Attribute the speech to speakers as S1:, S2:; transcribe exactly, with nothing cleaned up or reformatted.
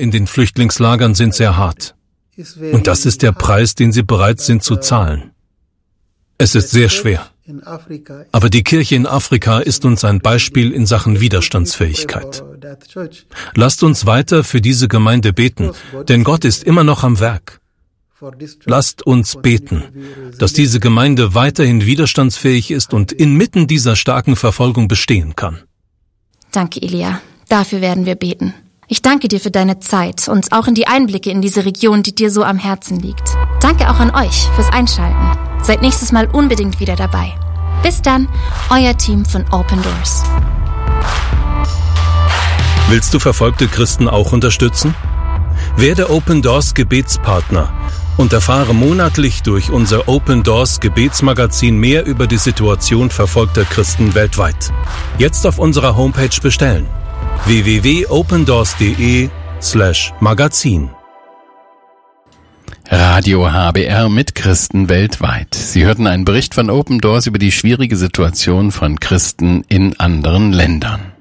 S1: in den Flüchtlingslagern sind sehr hart. Und das ist der Preis, den sie bereit sind zu zahlen. Es ist sehr schwer. Aber die Kirche in Afrika ist uns ein Beispiel in Sachen Widerstandsfähigkeit. Lasst uns weiter für diese Gemeinde beten, denn Gott ist immer noch am Werk. Lasst uns beten, dass diese Gemeinde weiterhin widerstandsfähig ist und inmitten dieser starken Verfolgung bestehen kann.
S2: Danke, Elia. Dafür werden wir beten. Ich danke dir für deine Zeit und auch in die Einblicke in diese Region, die dir so am Herzen liegt. Danke auch an euch fürs Einschalten. Seid nächstes Mal unbedingt wieder dabei. Bis dann, euer Team von Open Doors.
S1: Willst du verfolgte Christen auch unterstützen? Werde Open Doors Gebetspartner und erfahre monatlich durch unser Open Doors Gebetsmagazin mehr über die Situation verfolgter Christen weltweit. Jetzt auf unserer Homepage bestellen. w w w punkt opendoors.de slash Magazin.
S3: Radio H B R mit Christen weltweit. Sie hörten einen Bericht von Open Doors über die schwierige Situation von Christen in anderen Ländern.